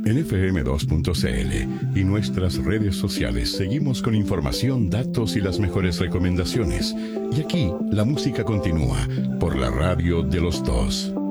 En fm2.cl y nuestras redes sociales seguimos con información, datos y las mejores recomendaciones. Y aquí la música continúa por la radio de los dos.